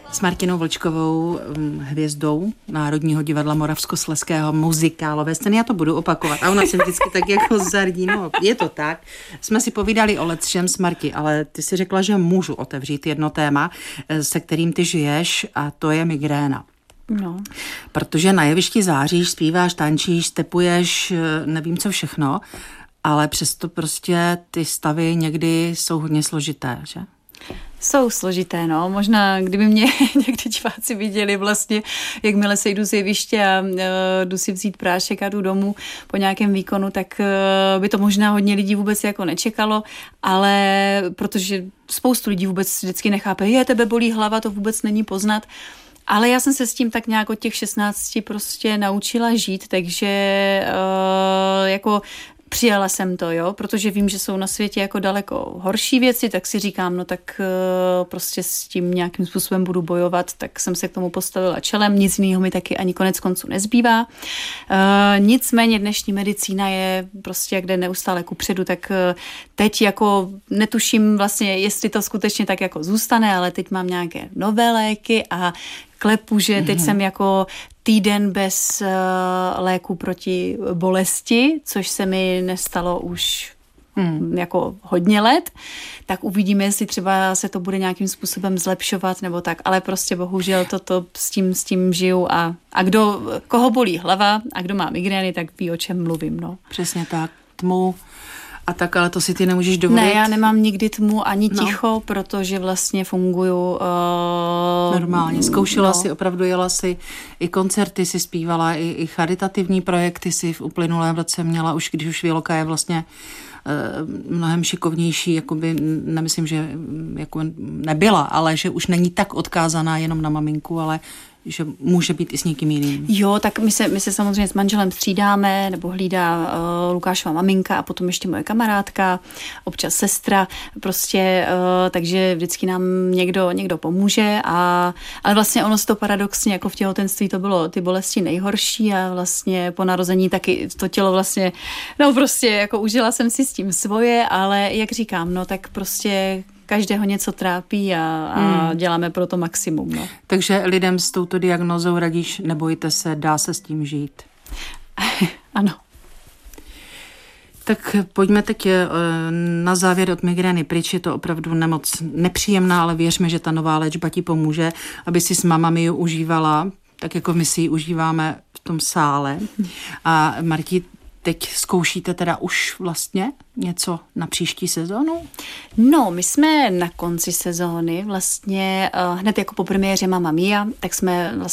S Martinou Vlčkovou, hvězdou Národního divadla Moravskoslezského, muzikálové scény. Já to budu opakovat. A ona se vždycky tak jako zardí. No, je to tak. Jsme si povídali o lecčem s Marti, ale ty si řekla, že můžu otevřít jedno téma, se kterým ty žiješ, a to je migréna. No. Protože na jevišti záříš, zpíváš, tančíš, stepuješ, nevím co všechno, ale přesto prostě ty stavy někdy jsou hodně složité, že? Jsou složité, no. Možná, kdyby mě někdy diváci viděli vlastně, jakmile se jdu z jeviště a jdu si vzít prášek a jdu domů po nějakém výkonu, tak by to možná hodně lidí vůbec jako nečekalo, ale protože spoustu lidí vůbec vždycky nechápe, tebe bolí hlava, to vůbec není poznat. Ale já jsem se s tím tak nějak od těch 16 prostě naučila žít, takže jako přijala jsem to, jo, protože vím, že jsou na světě jako daleko horší věci, tak si říkám, no tak prostě s tím nějakým způsobem budu bojovat, tak jsem se k tomu postavila čelem, nic jiného mi taky ani konec konců nezbývá. Nicméně dnešní medicína je prostě jak jde neustále kupředu, tak teď jako netuším vlastně, jestli to skutečně tak jako zůstane, ale teď mám nějaké nové léky a klepu, že teď jsem jako týden bez léku proti bolesti, což se mi nestalo už jako hodně let, tak uvidíme, jestli třeba se to bude nějakým způsobem zlepšovat nebo tak, ale prostě bohužel toto s tím žiju a koho bolí hlava a kdo má migrény, tak ví, o čem mluvím, no. Přesně tak, tmu a tak, ale to si ty nemůžeš dovolit. Ne, já nemám nikdy tmu ani ticho, protože vlastně funguju normálně. Zkoušela si, opravdu jela si i koncerty, si zpívala, i charitativní projekty si v uplynulém roce měla, už když už Věloka je vlastně mnohem šikovnější, jakoby nemyslím, že jako nebyla, ale že už není tak odkázaná jenom na maminku, ale že může být i s někým jiným. Jo, tak my se samozřejmě s manželem střídáme, nebo hlídá Lukášova maminka a potom ještě moje kamarádka, občas sestra, prostě, takže vždycky nám někdo pomůže, ale vlastně ono se to paradoxně, jako v těhotenství to bylo ty bolesti nejhorší a vlastně po narození taky to tělo vlastně, no prostě jako užila jsem si s tím svoje, ale jak říkám, no tak prostě každého něco trápí a děláme pro to maximum. No. Takže lidem s touto diagnózou radíš, nebojte se, dá se s tím žít. Ano. Tak pojďme teď na závěr od migrény pryč. Je to opravdu nemoc nepříjemná, ale věřme, že ta nová léčba ti pomůže, aby si s mamami ji užívala, tak jako my si ji užíváme v tom sále. A Marti, teď zkoušíte teda už vlastně něco na příští sezónu? No, my jsme na konci sezóny vlastně hned jako po premiéře Mamma Mia, tak jsme vlastně